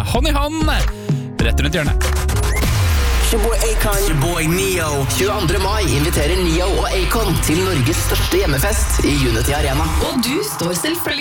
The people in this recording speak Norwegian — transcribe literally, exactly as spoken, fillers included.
hånd i hånd rett rundt hjørnet. Your boy Akon. Your boy Neo. tjueandre mai inviterer Neo og Akon til Norges største hjemmefest i Unity Arena. Og du står selvfølgelig